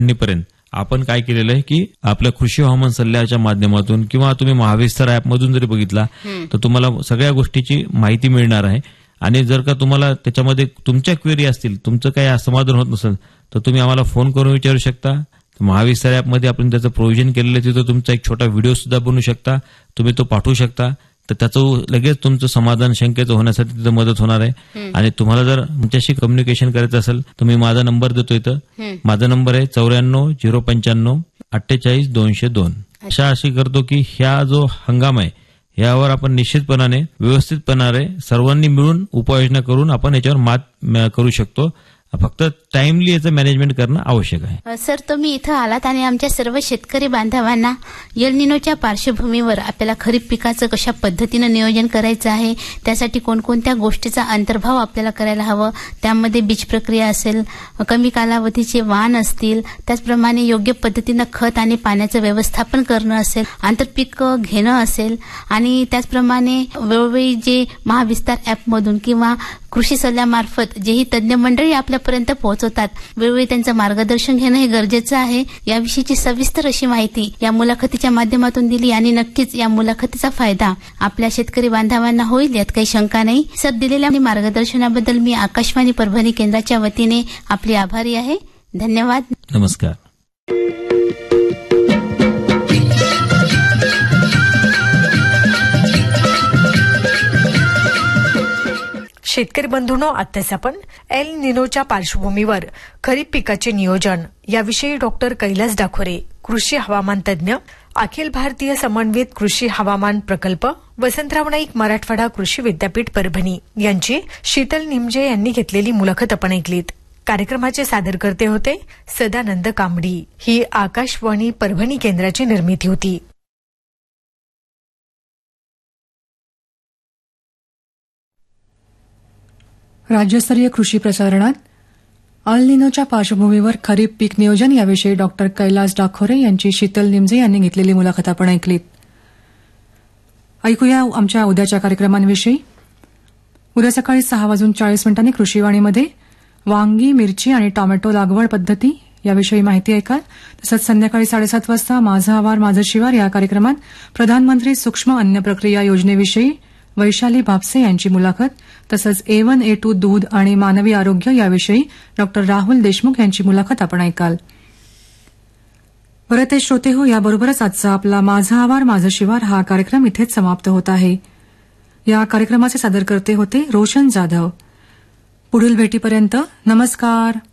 पर्यंत आपण काय केलेलं आहे की आपल्या कृषी हवामान सल्ल्याच्या माध्यमातून किंवा तुम्ही महाविस्तार ॲपमधून जरी बघितला तर तुम्हाला सगळ्या गोष्टीची माहिती मिळणार आहे. आणि जर का तुम्हाला त्याच्यामध्ये तुमच्या क्वेरी असतील, तुमचं काही असमाधान होत नसेल तर तुम्ही आम्हाला फोन करून विचारू शकता. महाविस्तार ॲपमध्ये आपण त्याचं प्रोव्हिजन केलेलं आहे, तिथं तुमचा एक छोटा व्हिडिओ सुद्धा बनवू शकता, तुम्ही तो पाठवू शकता. तर त्याचं लगेच तुमचं समाधान शंकेचं होण्यासाठी तिथं मदत होणार आहे. आणि तुम्हाला जर तुमच्याशी कम्युनिकेशन करायचं असेल तर मी माझा नंबर देतो इथं. माझा नंबर आहे 94 095 48 202. आशा अशी करतो की ह्या जो हंगाम आहे यावर आपण निश्चितपणाने व्यवस्थितपणाने सर्वांनी मिळून उपाययोजना करून आपण याच्यावर मात करू शकतो. फक्त टाइमली याचं मॅनेजमेंट करणं आवश्यक आहे. सर, तुम्ही इथं आलात आणि आमच्या सर्व शेतकरी बांधवांना एल निनोच्या पार्श्वभूमीवर आपल्याला खरीप पिकाचं कशा पद्धतीनं नियोजन करायचं आहे, त्यासाठी कोणकोणत्या गोष्टीचा अंतर्भाव आपल्याला करायला हवं, त्यामध्ये बीज प्रक्रिया असेल, कमी कालावधीचे वाण असतील, त्याचप्रमाणे योग्य पद्धतीनं खत आणि पाण्याचं व्यवस्थापन करणं असेल, आंतरपीक घेणं असेल आणि त्याचप्रमाणे वेळोवेळी जे महाविस्तार ॲपमधून किंवा कृषी सल्ल्यामार्फत जेही तज्ज्ञ मंडळी आपल्यापर्यंत पोहोचवतात, वेळोवेळी त्यांचं मार्गदर्शन घेणं हे गरजेचं आहे. याविषयीची सविस्तर अशी माहिती या मुलाखतीच्या माध्यमातून दिली आणि नक्कीच या मुलाखतीचा फायदा आपल्या शेतकरी बांधवांना होईल, यात काही शंका नाही. सर, दिलेल्या मार्गदर्शनाबद्दल मी आकाशवाणी परभणी केंद्राच्या वतीने आपली आभारी आहे. धन्यवाद. नमस्कार. शेतकरी बंधूंनो, आत्ताच आपण एल निनोच्या पार्श्वभूमीवर खरीप पिकाचे नियोजन याविषयी डॉक्टर कैलास डाखोरे, कृषी हवामान तज्ज्ञ, अखिल भारतीय समन्वित कृषी हवामान प्रकल्प, वसंतराव नाईक मराठवाडा कृषी विद्यापीठ परभणी यांची शीतल निमजे यांनी घेतलेली मुलाखत आपण ऐकलीत. कार्यक्रमाचे सादरकर्ते होते सदानंद कांबडी. ही आकाशवाणी परभणी केंद्राची निर्मिती होती. राज्यस्तरीय कृषी प्रसारणात अल निनोच्या पार्श्वभूमीवर खरीप पीक नियोजन याविषयी डॉक्टर कैलास डाखोरे यांची शीतल निमजे यांनी घेतलेली मुलाखत आपण ऐकलीत. ऐकूया आमच्या उद्याच्या कार्यक्रमांविषयी. उद्या सकाळी 6:40 कृषीवाणीमध्ये वांगी, मिरची आणि टोमॅटो लागवड पद्धती याविषयी माहिती ऐकाल. तसंच संध्याकाळी 7:30 वाजता माझा आवार माझं शिवार या कार्यक्रमात प्रधानमंत्री सूक्ष्म अन्न प्रक्रिया योजनेविषयी वैशाली भापसे यांची मुलाखत, तसंच A1 A2 दूध आणि मानवी आरोग्य याविषयी डॉक्टर राहुल देशमुख यांची मुलाखत आपण ऐकाल. बरं ते श्रोते हो, याबरोबरच आजचा आपला माझा आवार माझं शिवार हा कार्यक्रम इथेच समाप्त होत आहे. या कार्यक्रमाचे सादरकर्ते होते रोशन जाधव. पुढील भेटीपर्यंत नमस्कार.